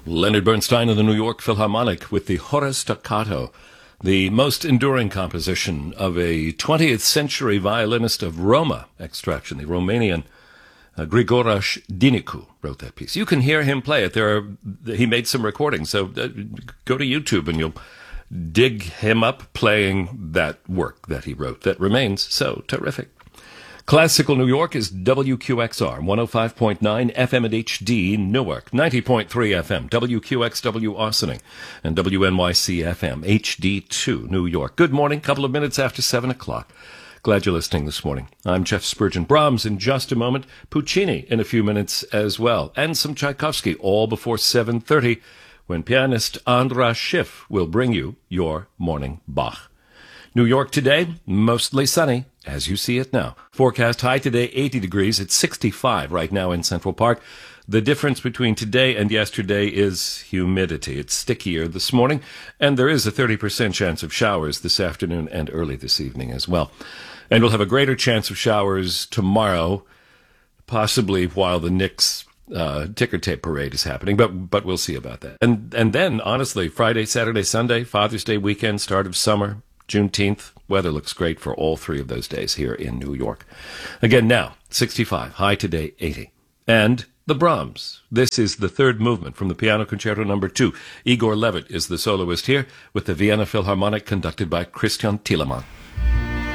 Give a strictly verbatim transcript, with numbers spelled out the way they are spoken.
Leonard Bernstein of the New York Philharmonic with the Hora Staccato, the most enduring composition of a twentieth century violinist of Roma extraction, the Romanian uh, Grigoras Dinicu wrote that piece. You can hear him play it. There are, he made some recordings, so uh, go to YouTube and you'll dig him up playing that work that he wrote that remains so terrific. Classical New York is W Q X R, one oh five point nine F M at H D Newark, ninety point three F M, W Q X W Austining, and W N Y C F M, H D two New York. Good morning, couple of minutes after seven o'clock. Glad you're listening this morning. I'm Jeff Spurgeon. Brahms in just a moment, Puccini in a few minutes as well, and some Tchaikovsky all before seven thirty, when pianist Andras Schiff will bring you your morning Bach. New York today, mostly sunny, as you see it now. Forecast high today, eighty degrees. It's sixty-five right now in Central Park. The difference between today and yesterday is humidity. It's stickier this morning, and there is a thirty percent chance of showers this afternoon and early this evening as well. And we'll have a greater chance of showers tomorrow, possibly while the Knicks uh, ticker tape parade is happening, but but we'll see about that. And and then, honestly, Friday, Saturday, Sunday, Father's Day weekend, start of summer, Juneteenth, weather looks great for all three of those days here in New York. Again now, sixty-five, high today, eighty. And the Brahms. This is the third movement from the Piano Concerto number two. Igor Levit is the soloist here with the Vienna Philharmonic conducted by Christian Thielemann.